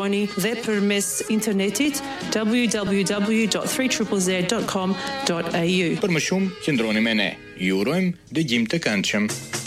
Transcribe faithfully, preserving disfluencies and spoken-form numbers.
gjoni dhe përmes internetit w w w dot three Z Z Z dot com dot a u. Për më shumë, qëndroni me ne. Ju urojmë dëgjim të këndshëm.